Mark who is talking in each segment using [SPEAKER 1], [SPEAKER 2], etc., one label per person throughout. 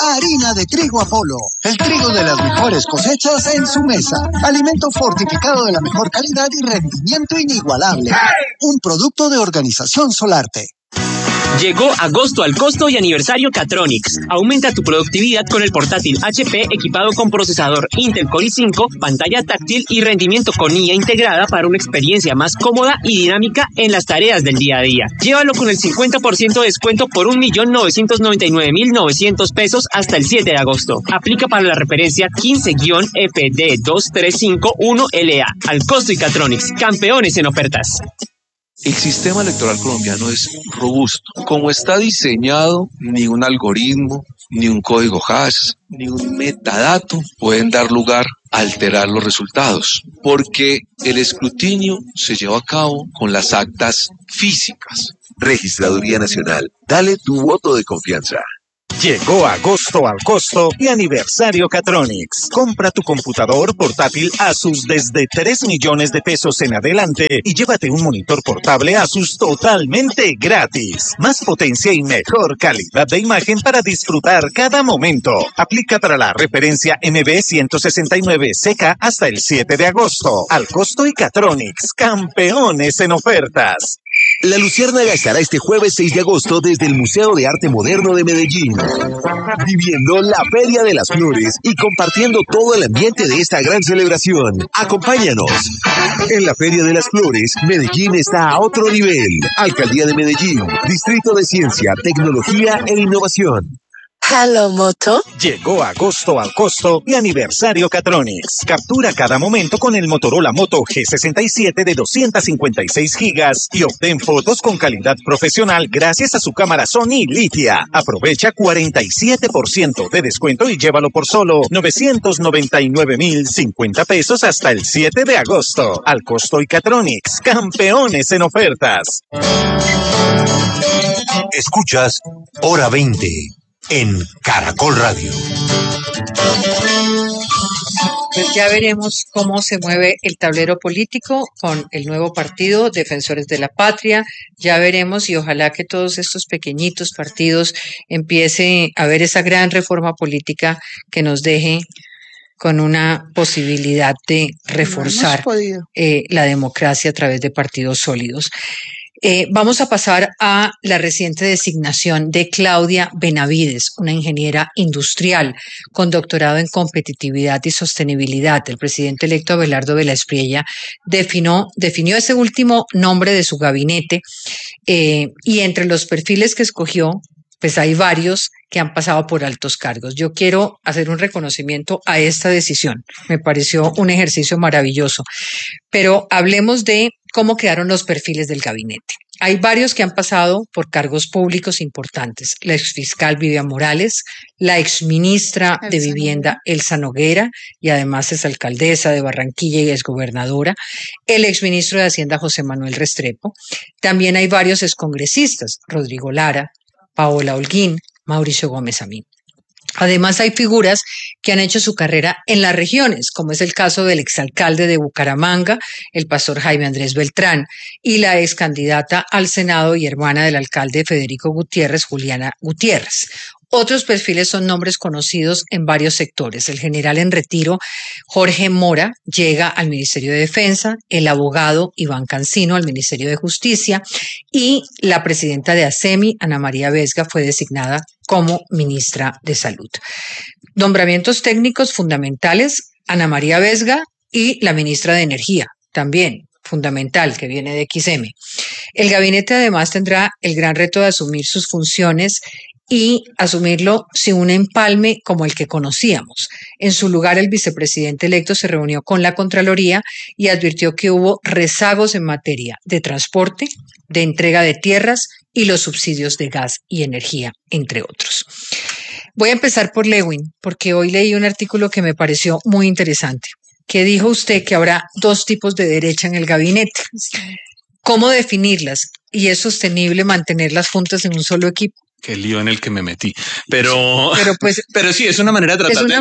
[SPEAKER 1] Harina de trigo Apolo, el trigo de las mejores cosechas en su mesa. Alimento fortificado de la mejor calidad y rendimiento inigualable. Un producto de Organización Solarte.
[SPEAKER 2] Llegó agosto al costo y aniversario Catronics. Aumenta tu productividad con el portátil HP equipado con procesador Intel Core i5, pantalla táctil y rendimiento con IA integrada para una experiencia más cómoda y dinámica en las tareas del día a día. Llévalo con el 50% de descuento por 1.999.900 pesos hasta el 7 de agosto. Aplica para la referencia 15-EPD2351LA. Al costo y Catronics, campeones en ofertas.
[SPEAKER 3] El sistema electoral colombiano es robusto. Como está diseñado, ni un algoritmo, ni un código hash, ni un metadato pueden dar lugar a alterar los resultados, porque el escrutinio se lleva a cabo con las actas físicas.
[SPEAKER 4] Registraduría Nacional, dale tu voto de confianza.
[SPEAKER 5] Llegó agosto al costo y aniversario Catronics. Compra tu computador portátil Asus desde 3 millones de pesos en adelante y llévate un monitor portable Asus totalmente gratis. Más potencia y mejor calidad de imagen para disfrutar cada momento. Aplica para la referencia MB169CK hasta el 7 de agosto. Al costo y Catronics, campeones en ofertas.
[SPEAKER 4] La Luciérnaga estará este jueves 6 de agosto desde el Museo de Arte Moderno de Medellín, viviendo la Feria de las Flores y compartiendo todo el ambiente de esta gran celebración. Acompáñanos. En la Feria de las Flores, Medellín está a otro nivel. Alcaldía de Medellín, Distrito de Ciencia, Tecnología e Innovación.
[SPEAKER 6] Hello, Moto.
[SPEAKER 5] Llegó agosto al costo y aniversario Catronics. Captura cada momento con el Motorola Moto G67 de 256 gigas y obtén fotos con calidad profesional gracias a su cámara Sony Litia. Aprovecha 47% de descuento y llévalo por solo 999.050 pesos hasta el 7 de agosto. Al costo y Catronics, campeones en ofertas.
[SPEAKER 7] Escuchas Hora 20. En Caracol Radio.
[SPEAKER 8] Pues ya veremos cómo se mueve el tablero político con el nuevo partido Defensores de la Patria. Ya veremos y ojalá que todos estos pequeñitos partidos empiece a ver esa gran reforma política que nos deje con una posibilidad de reforzar la democracia a través de partidos sólidos. Vamos a pasar a la reciente designación de Claudia Benavides, una ingeniera industrial con doctorado en competitividad y sostenibilidad. El presidente electo Abelardo Vela Espriella definió ese último nombre de su gabinete y entre los perfiles que escogió, pues hay varios que han pasado por altos cargos. Yo quiero hacer un reconocimiento a esta decisión. Me pareció un ejercicio maravilloso. Pero hablemos de cómo quedaron los perfiles del gabinete. Hay varios que han pasado por cargos públicos importantes. La exfiscal Vivian Morales, la exministra de Vivienda Elsa Noguera, y además es alcaldesa de Barranquilla y exgobernadora, el exministro de Hacienda José Manuel Restrepo. También hay varios excongresistas, Rodrigo Lara, Paola Holguín, Mauricio Gómez Amín. Además, hay figuras que han hecho su carrera en las regiones, como es el caso del exalcalde de Bucaramanga, el pastor Jaime Andrés Beltrán, y la excandidata al Senado y hermana del alcalde Federico Gutiérrez, Juliana Gutiérrez. Otros perfiles son nombres conocidos en varios sectores. El general en retiro, Jorge Mora, llega al Ministerio de Defensa, el abogado Iván Cancino al Ministerio de Justicia y la presidenta de ASEMI, Ana María Vesga, fue designada como ministra de Salud. Nombramientos técnicos fundamentales, Ana María Vesga y la ministra de Energía, también fundamental, que viene de XM. El gabinete además tendrá el gran reto de asumir sus funciones y asumirlo sin un empalme como el que conocíamos. En su lugar, el vicepresidente electo se reunió con la Contraloría y advirtió que hubo rezagos en materia de transporte, de entrega de tierras y los subsidios de gas y energía, entre otros. Voy a empezar por Lewin, porque hoy leí un artículo que me pareció muy interesante, que dijo usted que habrá dos tipos de derecha en el gabinete. ¿Cómo definirlas? ¿Y es sostenible mantenerlas juntas en un solo equipo?
[SPEAKER 9] Qué lío en el que me metí. Pero sí, es una manera de
[SPEAKER 8] tratar de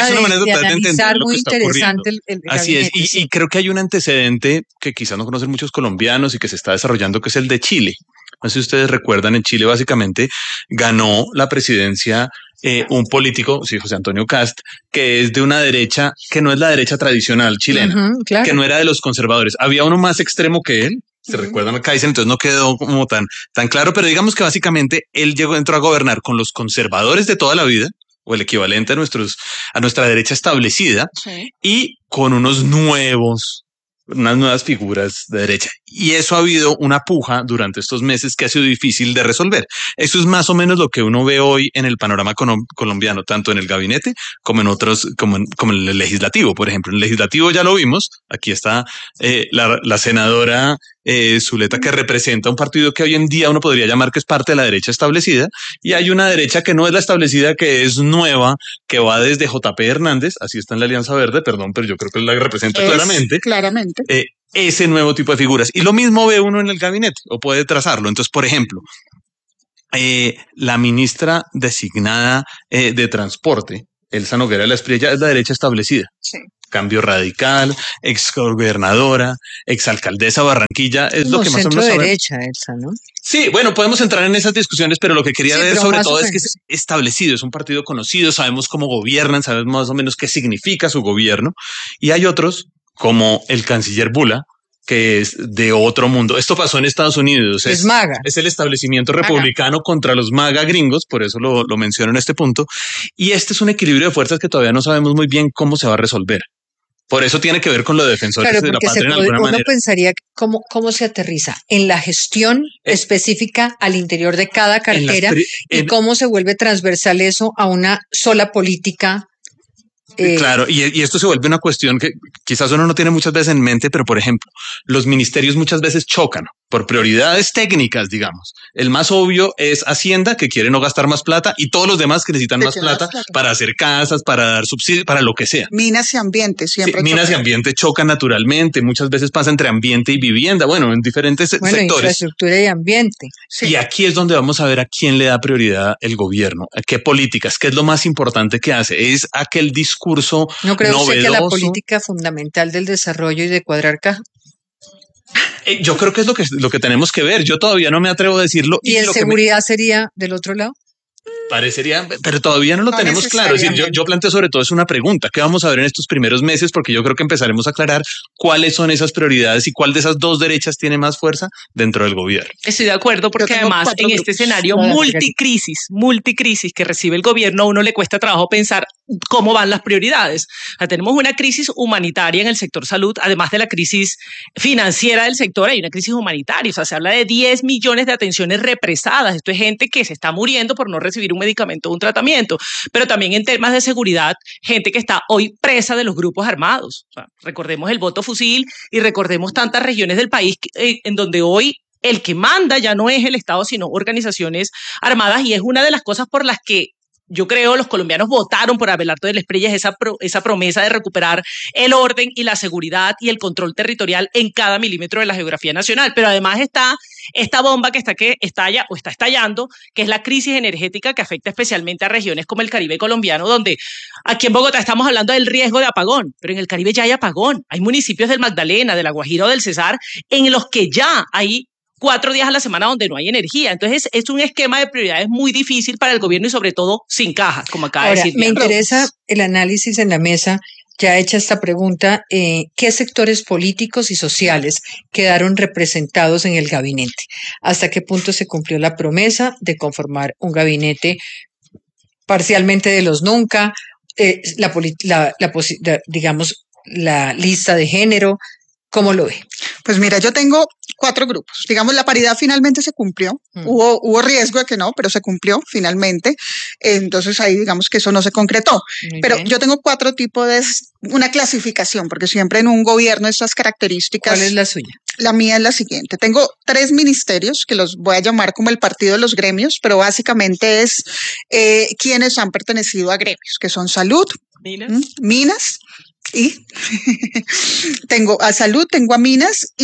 [SPEAKER 8] analizar muy interesante el
[SPEAKER 9] Así es, y creo que hay un antecedente que quizás no conocen muchos colombianos y que se está desarrollando, que es el de Chile. No sé si ustedes recuerdan, en Chile básicamente ganó la presidencia un político, sí, José Antonio Kast, que es de una derecha que no es la derecha tradicional chilena,
[SPEAKER 8] claro.
[SPEAKER 9] que no era de los conservadores. Había uno más extremo que él, se recuerdan a Kaiser, entonces no quedó como tan claro, pero digamos que básicamente él entró a gobernar con los conservadores de toda la vida, o el equivalente a nuestra derecha establecida, y con unas nuevas figuras de derecha. Y eso ha habido una puja durante estos meses que ha sido difícil de resolver. Eso es más o menos lo que uno ve hoy en el panorama colombiano, tanto en el gabinete como en otros, como en el legislativo. Por ejemplo, en el legislativo ya lo vimos. Aquí está la senadora Zuleta, que representa un partido que hoy en día uno podría llamar que es parte de la derecha establecida, y hay una derecha que no es la establecida, que es nueva, que va desde JP Hernández, así está en la Alianza Verde, perdón, pero yo creo que la representa claramente. Ese nuevo tipo de figuras. Y lo mismo ve uno en el gabinete, o puede trazarlo. Entonces, por ejemplo, la ministra designada de Transporte, Elsa Noguera de la Espriella, es la derecha establecida. Sí. Cambio Radical, exgobernadora, exalcaldesa Barranquilla, es lo que más o menos sabemos.
[SPEAKER 8] Derecha, Elsa, ¿no?
[SPEAKER 9] Sí, bueno, podemos entrar en esas discusiones, pero lo que quería ver sobre todo es que es establecido, es un partido conocido, sabemos cómo gobiernan, sabemos más o menos qué significa su gobierno, y hay otros, como el canciller Bula, que es de otro mundo. Esto pasó en Estados Unidos.
[SPEAKER 8] Es MAGA.
[SPEAKER 9] Es el establecimiento republicano contra los MAGA gringos, por eso lo menciono en este punto. Y este es un equilibrio de fuerzas que todavía no sabemos muy bien cómo se va a resolver. Por eso tiene que ver con lo de defensores de la patria en alguna manera.
[SPEAKER 8] Uno pensaría cómo se aterriza en la gestión específica al interior de cada cartera y cómo se vuelve transversal eso a una sola política.
[SPEAKER 9] Claro, y esto se vuelve una cuestión que quizás uno no tiene muchas veces en mente, pero por ejemplo, los ministerios muchas veces chocan por prioridades técnicas, digamos. El más obvio es Hacienda, que quiere no gastar más plata, y todos los demás que necesitan más plata para hacer casas, para dar subsidios, para lo que sea.
[SPEAKER 6] Minas y ambiente siempre.
[SPEAKER 9] Sí, minas y ambiente chocan naturalmente, muchas veces pasa entre ambiente y vivienda, bueno, en diferentes sectores.
[SPEAKER 8] Infraestructura y ambiente.
[SPEAKER 9] Sí. Y aquí es donde vamos a ver a quién le da prioridad el gobierno, a qué políticas, qué es lo más importante que hace. Es aquel discurso
[SPEAKER 8] ¿No cree
[SPEAKER 9] novedoso.
[SPEAKER 8] usted que la política fundamental del desarrollo y de cuadrar caja?
[SPEAKER 9] Yo creo que es lo que tenemos que ver. Yo todavía no me atrevo a decirlo.
[SPEAKER 8] ¿Y en seguridad sería del otro lado?
[SPEAKER 9] Parecería, pero todavía no lo tenemos claro. Es decir, yo planteo sobre todo es una pregunta. ¿Qué vamos a ver en estos primeros meses? Porque yo creo que empezaremos a aclarar cuáles son esas prioridades y cuál de esas dos derechas tiene más fuerza dentro del gobierno.
[SPEAKER 10] Estoy de acuerdo, porque además en este escenario multicrisis que recibe el gobierno, a uno le cuesta trabajo pensar cómo van las prioridades. O sea, tenemos una crisis humanitaria en el sector salud, además de la crisis financiera del sector, hay una crisis humanitaria. O sea, se habla de 10 millones de atenciones represadas. Esto es gente que se está muriendo por no recibir un medicamento o un tratamiento, pero también en temas de seguridad, gente que está hoy presa de los grupos armados. O sea, recordemos el voto fusil y recordemos tantas regiones del país en donde hoy el que manda ya no es el Estado, sino organizaciones armadas, y es una de las cosas por las que yo creo los colombianos votaron por Abelardo de la Espriella, esa promesa de recuperar el orden y la seguridad y el control territorial en cada milímetro de la geografía nacional. Pero además está esta bomba que está estallando, que es la crisis energética que afecta especialmente a regiones como el Caribe colombiano, donde aquí en Bogotá estamos hablando del riesgo de apagón, pero en el Caribe ya hay apagón. Hay municipios del Magdalena, de La Guajira o del Cesar en los que ya hay 4 días a la semana donde no hay energía. Entonces es un esquema de prioridades muy difícil para el gobierno y sobre todo sin caja, como acaba de decir.
[SPEAKER 8] Me interesa el análisis en la mesa, ya hecha esta pregunta, ¿qué sectores políticos y sociales quedaron representados en el gabinete? ¿Hasta qué punto se cumplió la promesa de conformar un gabinete parcialmente de los nunca? Digamos, la lista de género, ¿cómo lo ve?
[SPEAKER 6] Pues mira, yo tengo 4 grupos. Digamos, la paridad finalmente se cumplió. Hubo riesgo de que no, pero se cumplió finalmente. Entonces ahí digamos que eso no se concretó. Pero yo tengo 4 tipos de una clasificación, porque siempre en un gobierno estas características.
[SPEAKER 8] ¿Cuál es la suya?
[SPEAKER 6] La mía es la siguiente. Tengo 3 ministerios que los voy a llamar como el partido de los gremios, pero básicamente es quienes han pertenecido a gremios, que son salud, minas y tengo a salud, tengo a minas y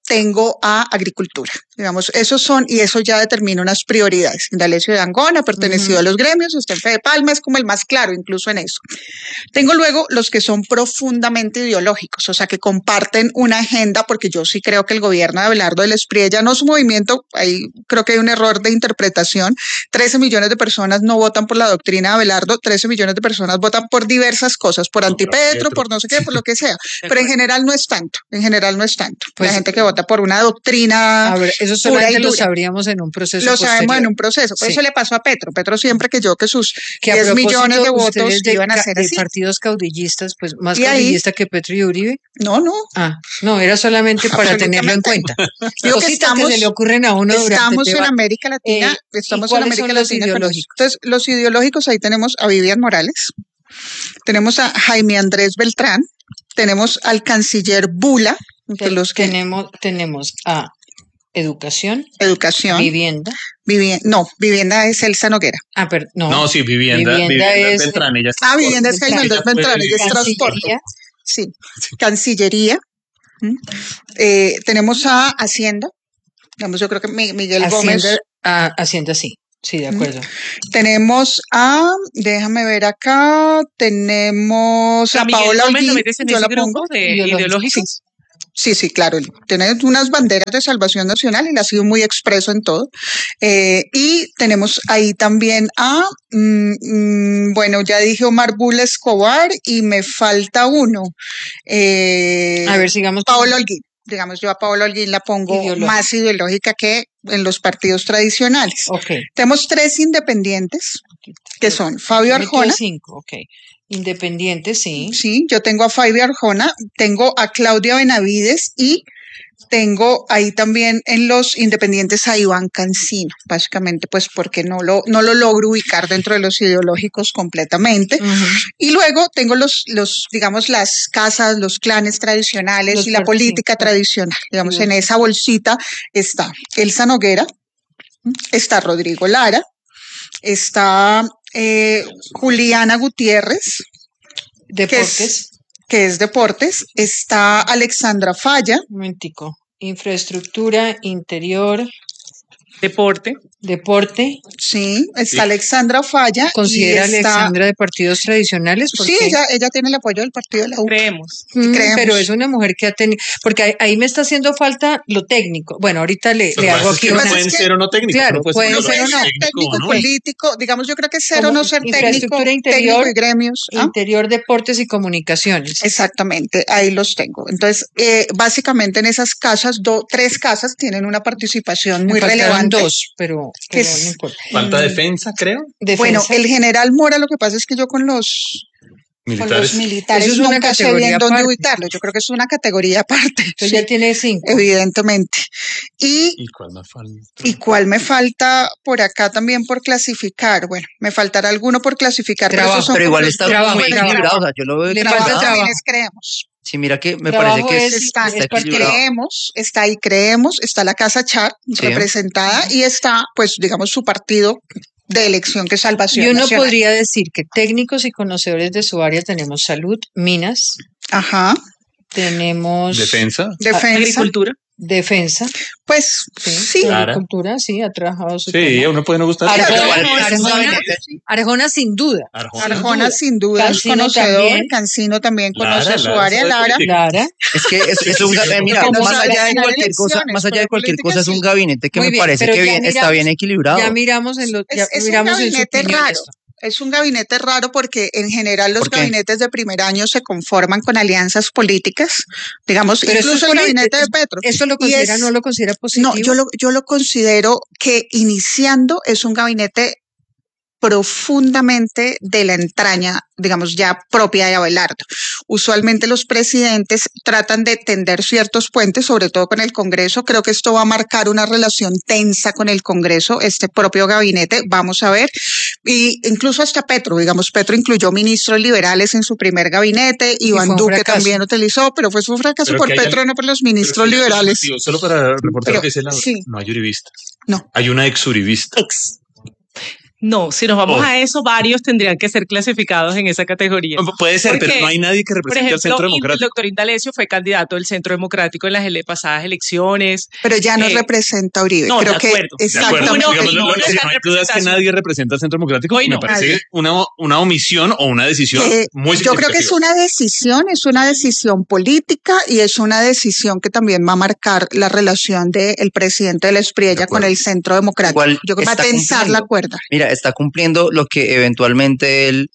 [SPEAKER 6] tengo a agricultura. Digamos, esos son, y eso ya determina unas prioridades. Indalecio de Angón ha pertenecido a los gremios, está en Fede Palma, es como el más claro incluso en eso. Tengo luego los que son profundamente ideológicos, o sea, que comparten una agenda, porque yo sí creo que el gobierno de Abelardo del Espriella, no su movimiento, ahí creo que hay un error de interpretación. 13 millones de personas no votan por la doctrina de Abelardo, 13 millones de personas votan por diversas cosas, por antipetro, por no sé qué, por lo que sea, pero en general no es tanto, Pues, la gente que vota por una doctrina.
[SPEAKER 8] A ver, eso solamente lo sabríamos en un proceso.
[SPEAKER 6] Lo sabemos en un proceso. Pues eso le pasó a Petro. Petro siempre creyó que sus 10 millones de votos iban a ser así.
[SPEAKER 8] De partidos caudillistas, pues más caudillista que Petro y Uribe.
[SPEAKER 6] No.
[SPEAKER 8] No, era solamente para tenerlo en cuenta.
[SPEAKER 6] Digo que estamos,
[SPEAKER 8] que se le ocurren a uno durante
[SPEAKER 6] estamos en América Latina. Estamos en América Latina. Entonces, los ideológicos, ahí tenemos a Vivian Morales, tenemos a Jaime Andrés Beltrán, tenemos al canciller Bula.
[SPEAKER 8] Tenemos a educación, vivienda.
[SPEAKER 6] Vivienda es Elsa Noguera.
[SPEAKER 8] Pero no.
[SPEAKER 9] No, sí, vivienda es Beltrán.
[SPEAKER 6] Vivienda es Jaime Andrés Beltrán, ella es transporte. Sí, Cancillería. Tenemos a Hacienda. Digamos, yo creo que Miguel Gómez.
[SPEAKER 8] Hacienda, sí, de acuerdo.
[SPEAKER 6] Tenemos déjame ver acá, tenemos a Paola Holguín.
[SPEAKER 10] Yo la pongo de ideológicos.
[SPEAKER 6] Sí, claro. Tiene unas banderas de salvación nacional y le ha sido muy expreso en todo. Y tenemos ahí también ya dije Omar Bula Escobar y me falta uno.
[SPEAKER 8] A ver, sigamos.
[SPEAKER 6] Paola Holguín. Digamos, yo a Paola Holguín la pongo más ideológica que en los partidos tradicionales. Tenemos 3 independientes, que son Fabio Arjona.
[SPEAKER 8] 5, Independientes, sí.
[SPEAKER 6] Sí, yo tengo a Fabio Arjona, tengo a Claudia Benavides y tengo ahí también en los independientes a Iván Cancino, básicamente pues porque no lo logro ubicar dentro de los ideológicos completamente. Y luego tengo digamos, las casas, los clanes tradicionales y la política tradicional. Digamos, en esa bolsita está Elsa Noguera, está Rodrigo Lara, está Juliana Gutiérrez,
[SPEAKER 8] Deportes.
[SPEAKER 6] Que es Deportes, está Alexandra Falla.
[SPEAKER 8] Un momentico. Infraestructura, interior.
[SPEAKER 10] Deporte.
[SPEAKER 6] Sí, está Alexandra Falla.
[SPEAKER 8] ¿Considera Alexandra de partidos tradicionales?
[SPEAKER 6] Sí, ella tiene el apoyo del partido de la U.
[SPEAKER 10] Creemos.
[SPEAKER 8] Pero es una mujer que ha tenido, porque ahí me está haciendo falta lo técnico. Bueno, ahorita le hago aquí
[SPEAKER 9] una. Pueden ser o no técnicos.
[SPEAKER 8] Claro, pueden ser o no.
[SPEAKER 6] Técnico, político, digamos, yo creo que ser o no ser técnico,
[SPEAKER 8] interior,
[SPEAKER 6] y gremios.
[SPEAKER 8] Interior, deportes y comunicaciones.
[SPEAKER 6] Exactamente, ahí los tengo. Entonces, básicamente en esas casas, 3 casas tienen una participación muy relevante.
[SPEAKER 8] 2, pero no importa.
[SPEAKER 9] Falta defensa, creo.
[SPEAKER 6] Bueno, el general Mora, lo que pasa es que yo con los militares nunca sé bien dónde ubicarlo. Yo creo que es una categoría aparte.
[SPEAKER 8] Entonces ya tiene 5.
[SPEAKER 6] Evidentemente.
[SPEAKER 9] ¿Y cuál me falta?
[SPEAKER 6] ¿Y cuál me falta por acá también por clasificar? Bueno, me faltará alguno por clasificar.
[SPEAKER 11] Pero igual está muy equilibrado. O sea, yo lo veo
[SPEAKER 6] equilibrado. También creemos.
[SPEAKER 11] Sí, mira que me parece que está
[SPEAKER 6] Creemos, está la Casa Char representada y está, pues, digamos, su partido de elección, que es Salvación
[SPEAKER 8] Nacional.
[SPEAKER 6] Nacional.
[SPEAKER 8] Podría decir que técnicos y conocedores de su área tenemos salud, minas. Tenemos
[SPEAKER 9] defensa.
[SPEAKER 10] Agricultura.
[SPEAKER 8] Defensa.
[SPEAKER 6] Pues sí.
[SPEAKER 8] Agricultura, sí, ha trabajado.
[SPEAKER 9] Sí, a uno puede no gustar.
[SPEAKER 8] Arjona sin duda.
[SPEAKER 6] Arjona sin duda es conocedor. Cancino también conoce su área.
[SPEAKER 8] Lara.
[SPEAKER 11] Es que es un mira, más allá de cualquier cosa es un gabinete que me parece que está bien equilibrado.
[SPEAKER 8] Ya miramos en los
[SPEAKER 6] Es un gabinete raro porque en general los gabinetes de primer año se conforman con alianzas políticas, digamos, pero incluso el gabinete de Petro.
[SPEAKER 8] ¿Eso lo considera, no lo considera positivo?
[SPEAKER 6] No, yo lo considero que iniciando es un gabinete profundamente de la entraña, digamos, ya propia de Abelardo. Usualmente los presidentes tratan de tender ciertos puentes, sobre todo con el Congreso. Creo que esto va a marcar una relación tensa con el Congreso, este propio gabinete, vamos a ver. Y incluso hasta Petro, digamos, Petro incluyó ministros liberales en su primer gabinete, Iván Duque también utilizó, pero fue su fracaso por Petro, no por los ministros liberales.
[SPEAKER 9] Solo para reportar lo que dice Laura, no hay uribistas.
[SPEAKER 6] No.
[SPEAKER 9] Hay una exuribista.
[SPEAKER 10] No, si nos vamos a eso, varios tendrían que ser clasificados en esa categoría.
[SPEAKER 9] Puede ser, porque, pero no hay nadie que represente al Centro Democrático.
[SPEAKER 10] El doctor Indalecio fue candidato del Centro Democrático en las pasadas elecciones.
[SPEAKER 6] Pero ya no representa a Uribe.
[SPEAKER 10] No,
[SPEAKER 6] creo
[SPEAKER 10] de
[SPEAKER 6] que
[SPEAKER 10] acuerdo.
[SPEAKER 6] Exactamente.
[SPEAKER 9] No hay dudas que nadie representa al Centro Democrático. Me parece una omisión o una decisión muy significativa.
[SPEAKER 6] Yo creo que es una decisión política y es una decisión que también va a marcar la relación del presidente de la Espriella con el Centro Democrático. Igual yo creo que va a tensar la cuerda.
[SPEAKER 11] Mira, está cumpliendo lo que eventualmente él,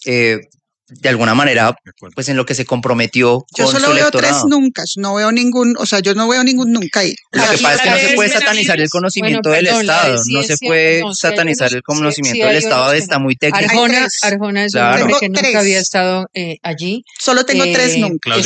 [SPEAKER 11] de alguna manera, pues en lo que se comprometió con su electorado.
[SPEAKER 6] Yo solo veo 3 nunca, no veo ningún, o sea, yo no veo ningún nunca ahí.
[SPEAKER 11] Lo que pasa es que no se puede satanizar el conocimiento del Estado, no se puede satanizar el conocimiento del Estado, está muy técnico.
[SPEAKER 8] Arjona es un hombre que nunca había estado allí.
[SPEAKER 6] Solo tengo 3 nunca.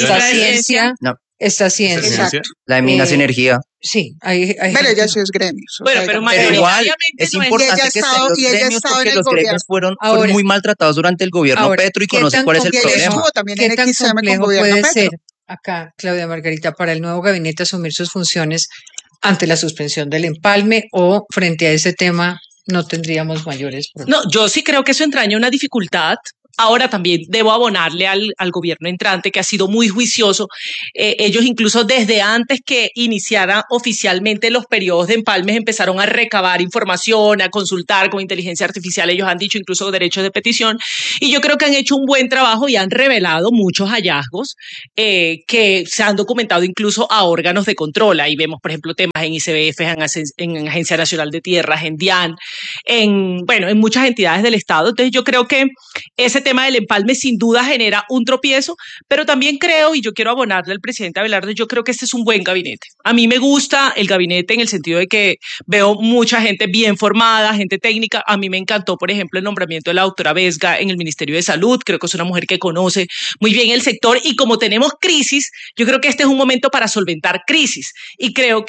[SPEAKER 8] Esta ciencia.
[SPEAKER 11] Exacto. La de Minas Energía.
[SPEAKER 8] Sí,
[SPEAKER 6] pero ella sí es gremio.
[SPEAKER 10] Bueno, pero
[SPEAKER 11] igual es importante que estén los gremios porque los gremios fueron muy maltratados durante el gobierno Petro y conocen cuál es el problema.
[SPEAKER 8] ¿Qué tan complejo puede ser acá, Claudia Margarita, para el nuevo gabinete asumir sus funciones ante la suspensión del empalme o frente a ese tema no tendríamos mayores problemas?
[SPEAKER 10] No, yo sí creo que eso entraña una dificultad. Ahora también debo abonarle al gobierno entrante, que ha sido muy juicioso. Ellos incluso desde antes que iniciara oficialmente los periodos de empalmes empezaron a recabar información, a consultar con inteligencia artificial. Ellos han dicho incluso derechos de petición. Y yo creo que han hecho un buen trabajo y han revelado muchos hallazgos que se han documentado incluso a órganos de control. Ahí vemos, por ejemplo, temas en ICBF, en Agencia Nacional de Tierras, en DIAN, en muchas entidades del Estado. Entonces yo creo que ese tema del empalme sin duda genera un tropiezo, pero también creo, y yo quiero abonarle al presidente Abelardo, yo creo que este es un buen gabinete. A mí me gusta el gabinete en el sentido de que veo mucha gente bien formada, gente técnica. A mí me encantó, por ejemplo, el nombramiento de la doctora Vesga en el Ministerio de Salud. Creo que es una mujer que conoce muy bien el sector y como tenemos crisis, yo creo que este es un momento para solventar crisis y creo